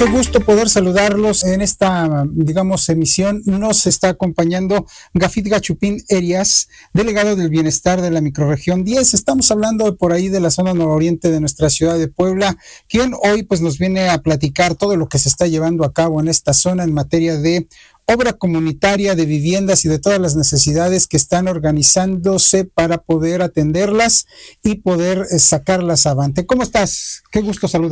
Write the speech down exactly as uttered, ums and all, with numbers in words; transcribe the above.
qué gusto poder saludarlos en esta, digamos, emisión. Nos está acompañando Gafit Gachupín Erias, delegado del bienestar de la microrregión diez. Estamos hablando por ahí de la zona nororiente de nuestra ciudad de Puebla, quien hoy pues nos viene a platicar todo lo que se está llevando a cabo en esta zona en materia de obra comunitaria, de viviendas y de todas las necesidades que están organizándose para poder atenderlas y poder eh, sacarlas avante. ¿Cómo estás? Qué gusto saludar.